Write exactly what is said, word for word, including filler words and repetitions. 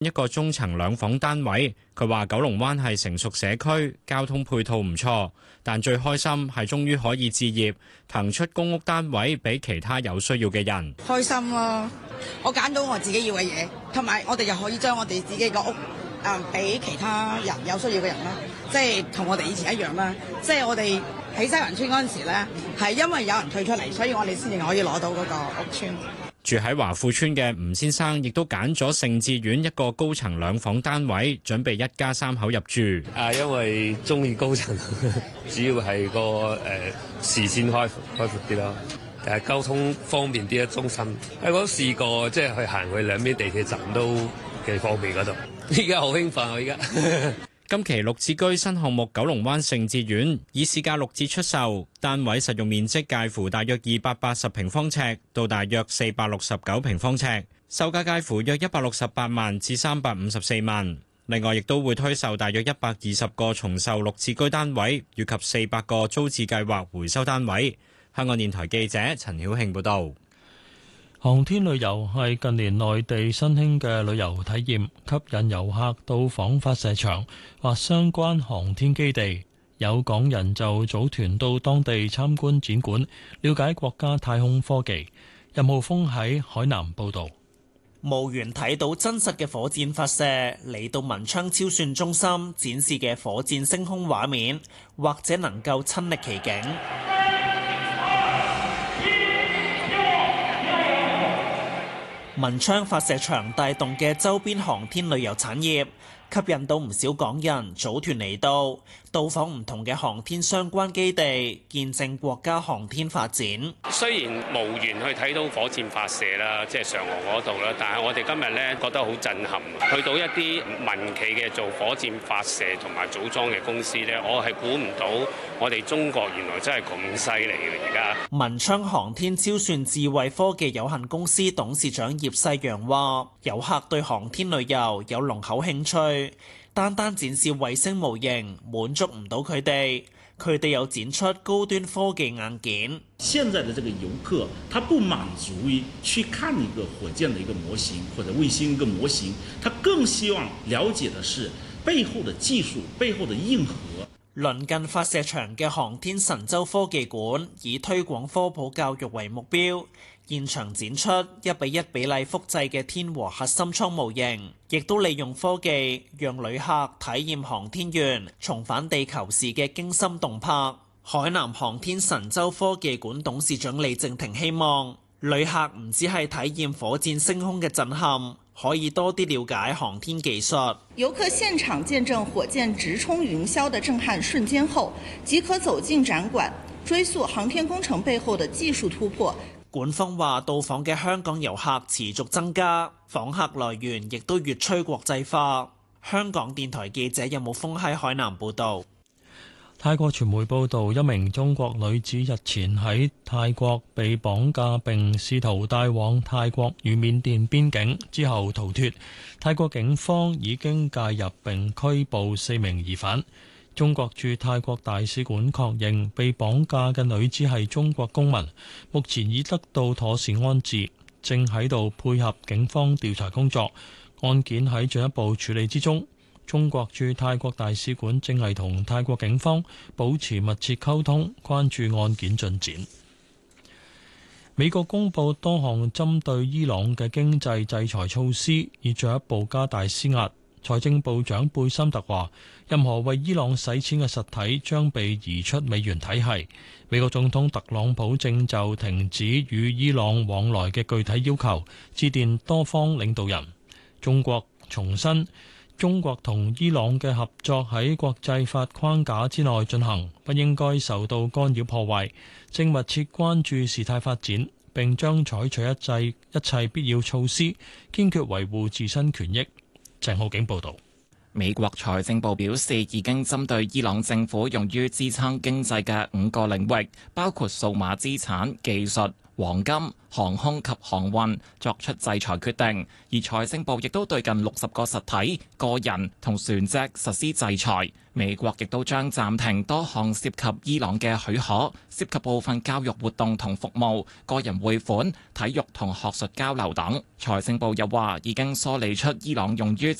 一個中層兩房單位。佢話九龍灣係成熟社區，交通配套唔錯，但最開心係終於可以置業，騰出公屋單位俾其他有需要嘅人。 開心咯！我揀到我自己要嘅嘢，同埋我哋又可以將我哋自己個屋誒俾其他人有需要嘅人啦，即係同我哋以前一樣啦。即係我哋喺西環村嗰陣時咧，係因為有人退出嚟，所以我哋先至可以攞到嗰個屋邨。 住喺華富村嘅吳先生亦都揀咗盛智苑一個高層兩房單位，準備一家三口入住。 啊，因為中意高層，主要係個誒、呃、視線開開闊啲咯，誒交通方便啲啊，中心。喺我試過即係去行去兩邊地鐵站都幾方便嗰度。依家好興奮啊！依家。 今期綠置居新項目九龍灣盛智苑以市價六折出售，單位實用面積介乎大約二百八十平方尺到大約四百六十九平方尺，售價介乎約一百六十八萬至三百五十四萬。另外，亦都會推售大約一百二十個重售綠置居單位，以及四百個租置計劃回收單位。香港電台記者陳曉慶報導。 航天旅遊係近年內地新興嘅旅遊體驗，吸引遊客到訪發射場或相關航天基地。有港人就組團到當地參觀展館，了解國家太空科技。任浩峰喺海南報導。 無緣睇到真實嘅火箭發射，嚟到文昌超算中心展示嘅火箭升空畫面，或者能夠親歷其境。文昌發射場帶動嘅周邊航天旅遊產業，吸引到唔少港人組團嚟到，到訪唔同嘅航天相關基地，見證國家航天發展。 雖然無緣去睇到火箭發射啦，即係嫦娥嗰度啦，但係我哋今日咧覺得好震撼。去到一啲民企嘅做火箭發射同埋組裝嘅公司咧，我係估唔到我哋中國原來真係咁犀利嘅。而家文昌航天超算智慧科技有限公司董事長葉世陽話，遊客對航天旅遊有濃厚興趣，單單展示衛星模型滿足唔到佢哋，佢哋有展出高端科技硬件。 現在的這個遊客，他不滿足於去看一個火箭的一個模型或者衛星一個模型，他更希望了解的是背後的技術、背後的硬核。 鄰近發射場嘅航天神舟科技館以推廣科普教育為目標，現場展出一比一比例複製嘅天和核心艙模型，亦都利用科技讓旅客體驗航天員重返地球時嘅驚心動魄。海南航天神舟科技館董事長李正廷希望旅客唔只係體驗火箭升空嘅震撼，可以多啲了解航天技術。 遊客現場見證火箭直衝雲霄的震撼瞬間後，即可走進展館，追溯航天工程背後的技術突破。 館方話，到訪嘅香港遊客持續增加，訪客來源亦都越趨國際化。香港電台記者任武峰喺海南報道。 泰國傳媒報道，一名中國女子日前喺泰國被綁架並試圖帶往泰國與緬甸邊境之後逃脫。泰國警方已經介入並拘捕四名疑犯。中國駐泰國大使館確認被綁架嘅女子係中國公民，目前已得到妥善安置，正喺度配合警方調查工作。案件喺進一步處理之中。中國駐泰國大使館正係同泰國警方保持密切溝通，關注案件進展。美國公布多項針對伊朗嘅經濟制裁措施，以進一步加大施壓。財政部長貝森特話，任何為伊朗洗錢嘅實體將被移出美元體系。美國總統特朗普正就停止與伊朗往來嘅具體要求致電多方領導人。中國重申，中國同伊朗嘅合作喺國際法框架之內進行，不應該受到干擾破壞，正密切關注事態發展，並將採取一切一切必要措施，堅決維護自身權益。鄭浩景報導。 美國財政部表示，已經針對伊朗政府用於支撐經濟嘅五個領域，包括數碼資產、技術、 黃金、航空及航運作出制裁決定，而財政部亦都對近六十個實體、個人同船隻實施制裁。美國亦都將暫停多項涉及伊朗嘅許可，涉及部分教育活動同服務、個人匯款、體育同學術交流等。財政部又話已經梳理出伊朗用於